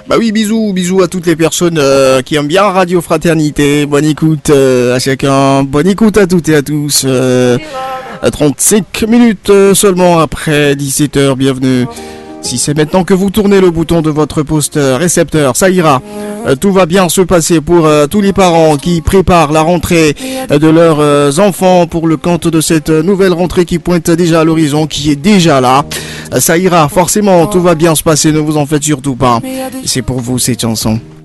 Bah oui, bisous à toutes les personnes qui aiment bien Radio Fraternité. Bonne écoute à chacun, bonne écoute à toutes et à tous. 35 minutes seulement après 17h, bienvenue. Si c'est maintenant que vous tournez le bouton de votre poste récepteur, ça ira. Tout va bien se passer pour tous les parents qui préparent la rentrée de leurs enfants pour le compte de cette nouvelle rentrée qui pointe déjà à l'horizon, qui est déjà là. Ça ira, forcément, tout va bien se passer, ne vous en faites surtout pas. C'est pour vous cette chanson.